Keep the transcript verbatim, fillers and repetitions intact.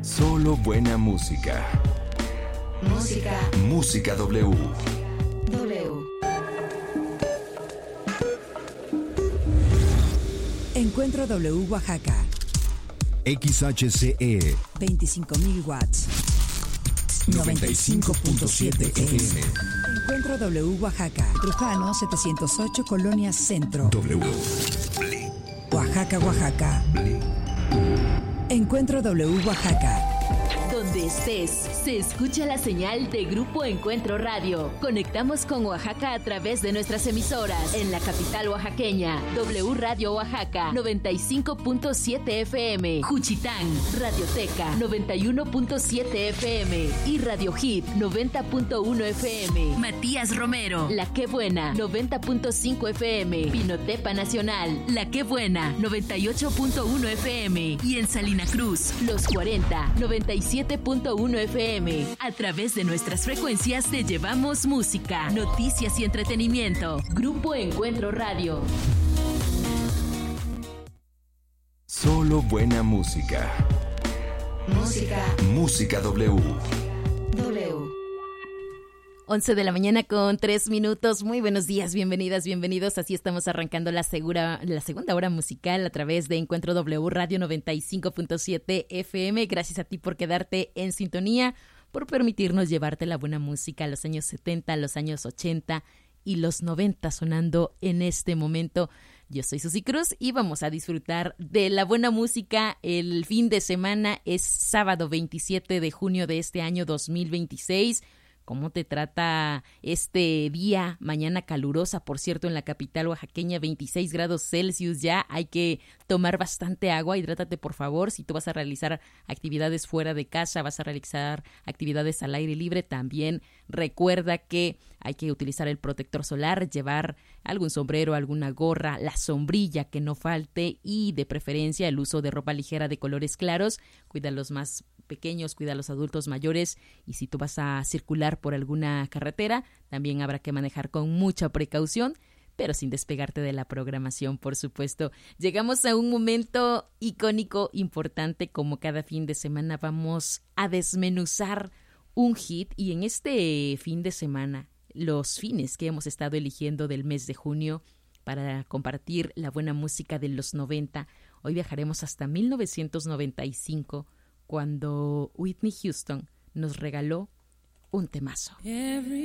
Solo buena música. Música. Música W. W. Encuentro W Oaxaca. X H C E. veinticinco mil watts. noventa y cinco punto siete F M. Encuentro W Oaxaca. Trujano setecientos ocho, Colonia Centro. W. Oaxaca, Oaxaca. Encuentro W Oaxaca. Donde estés, se escucha la señal de Grupo Encuentro Radio. Conectamos con Oaxaca a través de nuestras emisoras. En la capital oaxaqueña, W Radio Oaxaca, noventa y cinco punto siete F M. Juchitán, Radioteca, noventa y uno punto siete F M. Y Radio Hit, noventa punto uno F M. Matías Romero, La Que Buena, noventa punto cinco F M. Pinotepa Nacional, La Que Buena, noventa y ocho punto uno F M. Y en Salina Cruz, Los cuarenta, noventa y siete punto uno F M. A través de nuestras frecuencias te llevamos música, noticias y entretenimiento. Grupo Encuentro Radio. Solo buena música. Música. Música W. W. once de la mañana con tres minutos. Muy buenos días, bienvenidas, bienvenidos. Así estamos arrancando la, segura, la segunda hora musical a través de Encuentro W Radio noventa y cinco punto siete F M. Gracias a ti por quedarte en sintonía, por permitirnos llevarte la buena música a los años setenta, los años ochenta y los noventa sonando en este momento. Yo soy Susy Cruz y vamos a disfrutar de la buena música. El fin de semana es sábado veintisiete de junio de este año dos mil veintiséis. ¿Cómo te trata este día? Mañana calurosa, por cierto, en la capital oaxaqueña, veintiséis grados Celsius ya. Hay que tomar bastante agua, hidrátate por favor. Si tú vas a realizar actividades fuera de casa, vas a realizar actividades al aire libre, también recuerda que hay que utilizar el protector solar, llevar algún sombrero, alguna gorra, la sombrilla que no falte y de preferencia el uso de ropa ligera de colores claros. Cuida a los más pequeños, cuida a los adultos mayores y si tú vas a circular por alguna carretera, también habrá que manejar con mucha precaución, pero sin despegarte de la programación, por supuesto. Llegamos a un momento icónico, importante, como cada fin de semana vamos a desmenuzar un hit y en este fin de semana, los fines que hemos estado eligiendo del mes de junio para compartir la buena música de los noventa, hoy viajaremos hasta mil novecientos noventa y cinco, cuando Whitney Houston nos regaló un temazo.